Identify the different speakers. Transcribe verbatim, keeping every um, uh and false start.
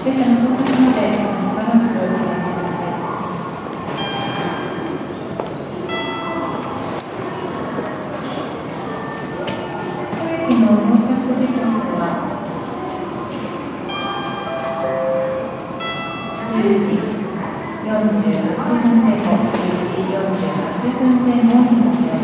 Speaker 1: 列車の到着までしばらくお待ちください。当駅の到着時刻はじゅうじよんじゅうはっぷんぜん後、じゅうじよんじゅうはっぷんぜん後になります。